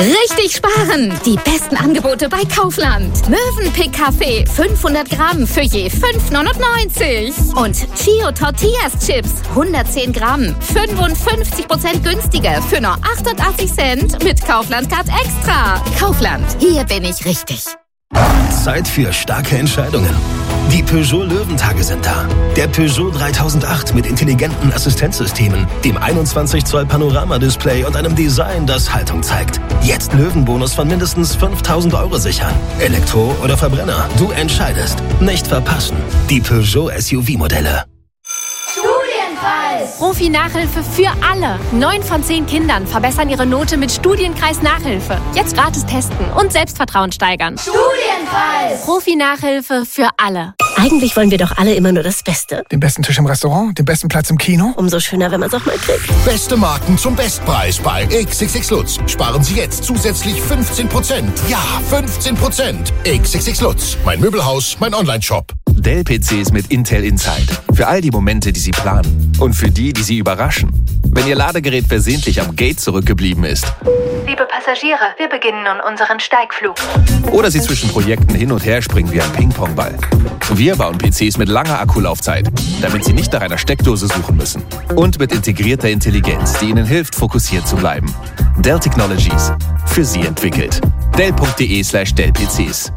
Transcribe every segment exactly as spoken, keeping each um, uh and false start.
Richtig sparen! Die besten Angebote bei Kaufland. Mövenpick Kaffee fünfhundert Gramm für je fünf neunundneunzig. Und Chio Tortillas Chips hundertzehn Gramm, fünfundfünfzig Prozent günstiger für nur achtundachtzig Cent mit Kaufland Card Extra. Kaufland, hier bin ich richtig. Zeit für starke Entscheidungen. Die Peugeot Löwentage sind da. Der Peugeot dreitausendacht mit intelligenten Assistenzsystemen, dem einundzwanzig Zoll Panoramadisplay und einem Design, das Haltung zeigt. Jetzt Löwenbonus von mindestens fünftausend Euro sichern. Elektro oder Verbrenner, du entscheidest. Nicht verpassen. Die Peugeot S U V-Modelle. Studienkreis! Profi-Nachhilfe für alle. Neun von zehn Kindern verbessern ihre Note mit Studienkreis-Nachhilfe. Jetzt gratis testen und Selbstvertrauen steigern. Studienkreis! Profi-Nachhilfe für alle. Eigentlich wollen wir doch alle immer nur das Beste. Den besten Tisch im Restaurant, den besten Platz im Kino. Umso schöner, wenn man es auch mal kriegt. Beste Marken zum Bestpreis bei X X X Lutz. Sparen Sie jetzt zusätzlich fünfzehn Prozent. Ja, fünfzehn Prozent. X X X Lutz. Mein Möbelhaus, mein Online-Shop. Dell-P Cs mit Intel Inside. Für all die Momente, die Sie planen. Und für die, die Sie überraschen. Wenn Ihr Ladegerät versehentlich am Gate zurückgeblieben ist. Liebe Passagiere, wir beginnen nun unseren Steigflug. Oder Sie zwischen Projekten hin und her springen wie ein Ping-Pong-Ball. Wir bauen P Cs mit langer Akkulaufzeit, damit Sie nicht nach einer Steckdose suchen müssen. Und mit integrierter Intelligenz, die Ihnen hilft, fokussiert zu bleiben. Dell Technologies. Für Sie entwickelt. Dell.de slash Dell-PCs.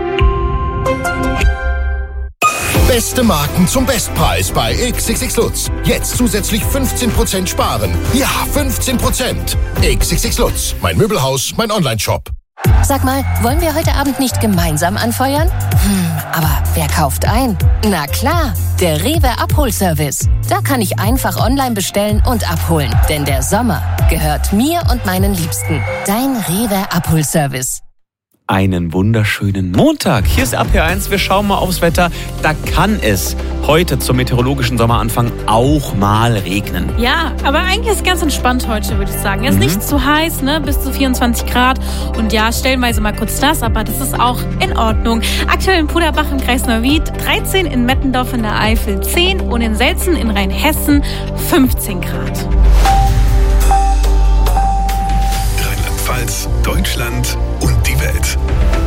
Beste Marken zum Bestpreis bei X X X Lutz. Jetzt zusätzlich fünfzehn Prozent sparen. Ja, fünfzehn Prozent. X X X Lutz. Mein Möbelhaus, mein Online-Shop. Sag mal, wollen wir heute Abend nicht gemeinsam anfeuern? Hm, aber wer kauft ein? Na klar, der Rewe Abholservice. Da kann ich einfach online bestellen und abholen. Denn der Sommer gehört mir und meinen Liebsten. Dein Rewe Abholservice. Einen wunderschönen Montag. Hier ist R P eins. Wir schauen mal aufs Wetter. Da kann es heute zum meteorologischen Sommeranfang auch mal regnen. Ja, aber eigentlich ist es ganz entspannt heute, würde ich sagen. Es ist Mhm. nicht zu heiß, ne? Bis zu vierundzwanzig Grad. Und ja, stellenweise mal kurz das, aber das ist auch in Ordnung. Aktuell in Puderbach im Kreis Neuwied dreizehn, in Mettendorf in der Eifel zehn und in Selzen in Rheinhessen fünfzehn Grad. Rheinland-Pfalz, Deutschland und die Welt.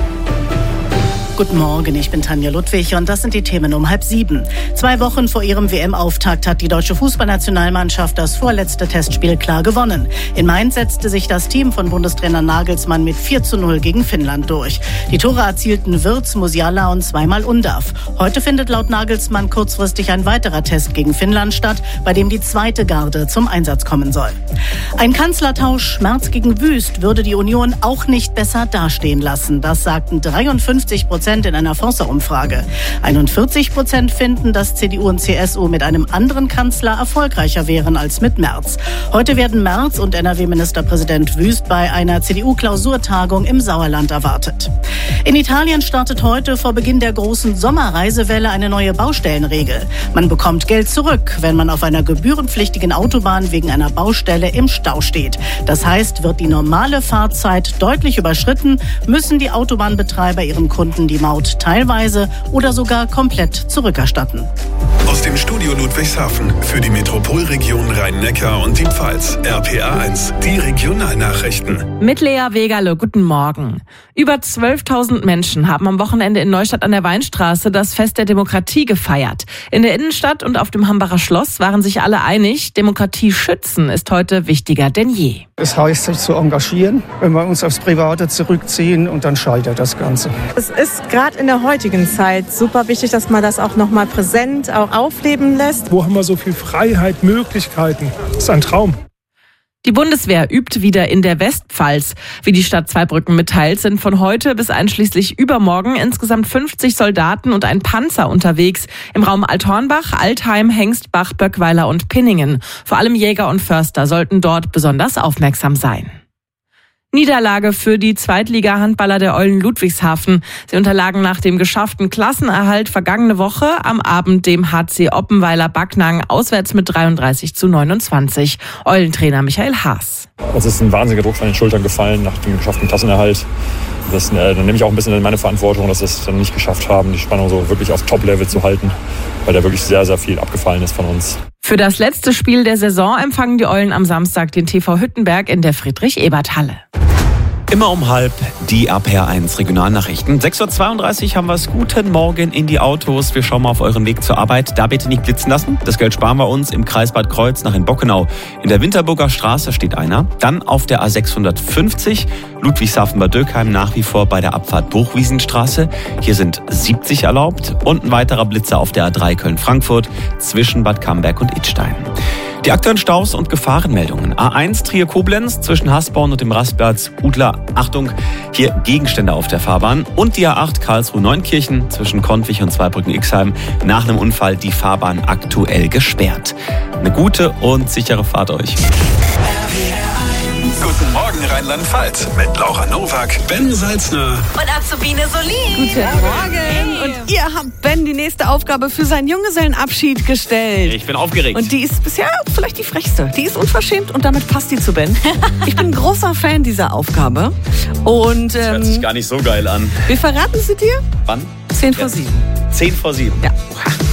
Guten Morgen, ich bin Tanja Ludwig und das sind die Themen um halb sieben. Zwei Wochen vor ihrem W M-Auftakt hat die deutsche Fußballnationalmannschaft das vorletzte Testspiel klar gewonnen. In Mainz setzte sich das Team von Bundestrainer Nagelsmann mit vier zu null gegen Finnland durch. Die Tore erzielten Wirtz, Musiala und zweimal Undav. Heute findet laut Nagelsmann kurzfristig ein weiterer Test gegen Finnland statt, bei dem die zweite Garde zum Einsatz kommen soll. Ein Kanzlertausch Merz gegen Wüst würde die Union auch nicht besser dastehen lassen. Das sagten dreiundfünfzig Prozent in einer Forsa-Umfrage. einundvierzig Prozent finden, dass C D U und C S U mit einem anderen Kanzler erfolgreicher wären als mit Merz. Heute werden Merz und N R W-Ministerpräsident Wüst bei einer C D U-Klausurtagung im Sauerland erwartet. In Italien startet heute vor Beginn der großen Sommerreisewelle eine neue Baustellenregel. Man bekommt Geld zurück, wenn man auf einer gebührenpflichtigen Autobahn wegen einer Baustelle im Stau steht. Das heißt, wird die normale Fahrzeit deutlich überschritten, müssen die Autobahnbetreiber ihren Kunden die Maut teilweise oder sogar komplett zurückerstatten. Aus dem Studio Ludwigshafen für die Metropolregion Rhein-Neckar und die Pfalz. R P A eins, die Regionalnachrichten. Mit Lea Wegerle, guten Morgen. Über zwölftausend Menschen haben am Wochenende in Neustadt an der Weinstraße das Fest der Demokratie gefeiert. In der Innenstadt und auf dem Hambacher Schloss waren sich alle einig, Demokratie schützen ist heute wichtiger denn je. Es heißt, sich zu engagieren, wenn wir uns aufs Private zurückziehen und dann scheitert das Ganze. Es ist gerade in der heutigen Zeit super wichtig, dass man das auch noch mal präsent auch aufleben lässt. Wo haben wir so viel Freiheit, Möglichkeiten? Das ist ein Traum. Die Bundeswehr übt wieder in der Westpfalz. Wie die Stadt Zweibrücken mitteilt, sind von heute bis einschließlich übermorgen insgesamt fünfzig Soldaten und ein Panzer unterwegs im Raum Althornbach, Altheim, Hengstbach, Böckweiler und Pinningen. Vor allem Jäger und Förster sollten dort besonders aufmerksam sein. Niederlage für die Zweitliga-Handballer der Eulen Ludwigshafen. Sie unterlagen nach dem geschafften Klassenerhalt vergangene Woche am Abend dem H C Oppenweiler Backnang auswärts mit dreiunddreißig zu neunundzwanzig. Eulentrainer Michael Haas. Uns ist ein wahnsinniger Druck von den Schultern gefallen nach dem geschafften Klassenerhalt. Das, äh, dann nehme ich auch ein bisschen in meine Verantwortung, dass wir es dann nicht geschafft haben, die Spannung so wirklich auf Top-Level zu halten, weil da wirklich sehr, sehr viel abgefallen ist von uns. Für das letzte Spiel der Saison empfangen die Eulen am Samstag den T V Hüttenberg in der Friedrich-Ebert-Halle. Immer um halb die R P R eins Regionalnachrichten. sechs Uhr zweiunddreißig haben wir es. Guten Morgen in die Autos. Wir schauen mal auf euren Weg zur Arbeit. Da bitte nicht blitzen lassen. Das Geld sparen wir uns im Kreis Bad Kreuznach in Bockenau. In der Winterburger Straße steht einer. Dann auf der A sechshundertfünfzig Ludwigshafen-Bad Dürkheim nach wie vor bei der Abfahrt Buchwiesenstraße. Hier sind siebzig erlaubt. Und ein weiterer Blitzer auf der A drei Köln-Frankfurt zwischen Bad Camberg und Idstein. Die aktuellen Staus und Gefahrenmeldungen. A eins Trier-Koblenz zwischen Hasborn und dem Rastplatz Udler. Achtung, hier Gegenstände auf der Fahrbahn. Und die A acht Karlsruhe-Neunkirchen zwischen Konwich und Zweibrücken-Ixheim. Nach einem Unfall die Fahrbahn aktuell gesperrt. Eine gute und sichere Fahrt euch. Guten Morgen Rheinland-Pfalz mit Laura Nowak, Ben Salzner und Azubine Solin. Guten Morgen. Und ihr habt Ben die nächste Aufgabe für seinen Junggesellenabschied gestellt. Ich bin aufgeregt. Und die ist bisher vielleicht die frechste. Die ist unverschämt und damit passt die zu Ben. Ich bin ein großer Fan dieser Aufgabe. Und ähm, hört sich gar nicht so geil an. Wir verraten sie dir. Wann? Zehn vor sieben. Zehn vor sieben? Ja.